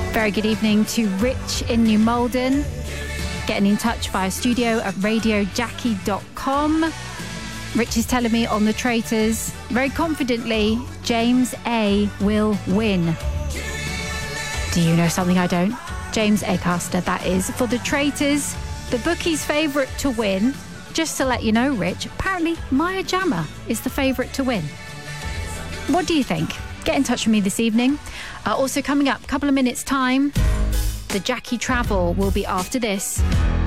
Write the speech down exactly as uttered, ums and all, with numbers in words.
Very good evening to Rich in New Malden. Getting in touch via studio at radio jackie dot com. Rich is telling me on the Traitors, very confidently, James A will win. Do you know something I don't? James Acaster, that is. For the Traitors, the bookie's favourite to win. Just to let you know, Rich, apparently Maya Jama is the favourite to win. What do you think? Get in touch with me this evening. Uh, also coming up, a couple of minutes' time, the Jackie Travel will be after this.